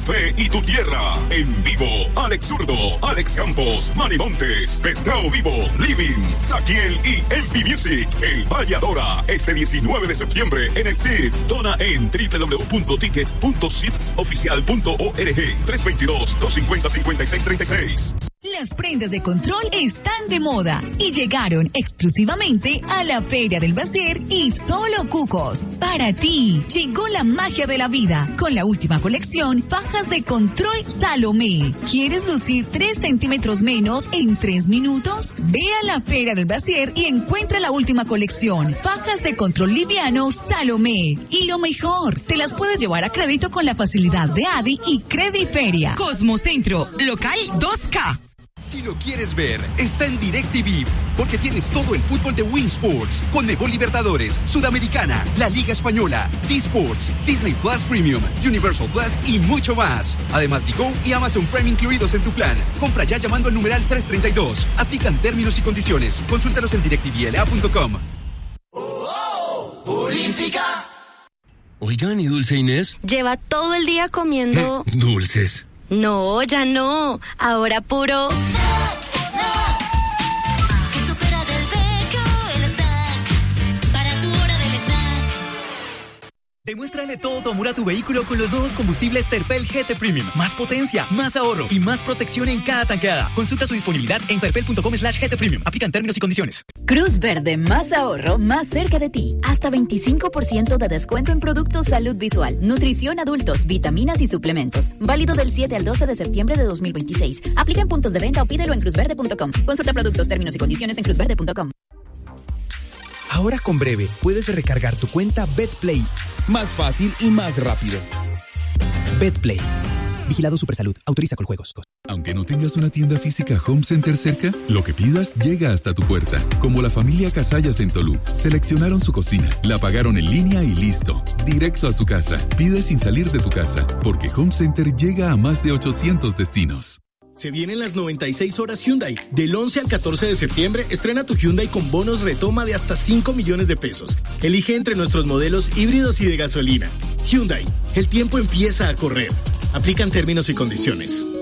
fe y tu tierra. En vivo, Alex Zurdo, Alex Campos, Manny Montes, Pescado Vivo, Living, Saquiel y MP Music. El Valladora, este 19 de septiembre en el CITS. Dona en www.tickets.citsoficial.org. 322-250-5636. Las prendas de control están de moda y llegaron exclusivamente a la Feria del Bacier y Solo Cucos. Para ti, llegó la magia de la vida con la última colección Fajas de Control Salomé. ¿Quieres lucir 3 centímetros menos en 3 minutos? Ve a la Feria del Bacier y encuentra la última colección Fajas de Control Liviano Salomé. Y lo mejor, te las puedes llevar a crédito con la facilidad de ADI y Crediferia. Cosmocentro, local 2K. Si lo quieres ver, está en DirecTV, porque tienes todo el fútbol de Win Sports, Conmebol Libertadores, Sudamericana, la Liga Española, D-Sports, Disney Plus Premium, Universal Plus y mucho más. Además, Digo y Amazon Prime incluidos en tu plan. Compra ya llamando al numeral 332. Aplican términos y condiciones. Consúltalos en directvla.com. Olímpica. Oigan, ¿y Dulce Inés? Lleva todo el día comiendo... Dulces. No, ya no. Ahora puro... Que supera del Beko el snack. Para tu hora del snack. Demuéstrale todo tu amor a tu vehículo con los nuevos combustibles Terpel GT Premium. Más potencia, más ahorro y más protección en cada tanqueada. Consulta su disponibilidad en terpel.com/GT Premium. Aplican términos y condiciones. Cruz Verde, más ahorro, más cerca de ti. Hasta 25% de descuento en productos salud visual, nutrición adultos, vitaminas y suplementos. Válido del 7 al 12 de septiembre de 2026. Aplica en puntos de venta o pídelo en cruzverde.com. Consulta productos, términos y condiciones en cruzverde.com. Ahora con Breve puedes recargar tu cuenta BetPlay. Más fácil y más rápido. BetPlay. Vigilado Supersalud. Autoriza con juegos. Aunque no tengas una tienda física Home Center cerca, lo que pidas llega hasta tu puerta. Como la familia Casallas en Tolú. Seleccionaron su cocina, la pagaron en línea y listo. Directo a su casa. Pide sin salir de tu casa, porque Home Center llega a más de 800 destinos. Se vienen las 96 horas Hyundai. Del 11 al 14 de septiembre, estrena tu Hyundai con bonos retoma de hasta 5 millones de pesos. Elige entre nuestros modelos híbridos y de gasolina. Hyundai, el tiempo empieza a correr. Aplican términos y condiciones.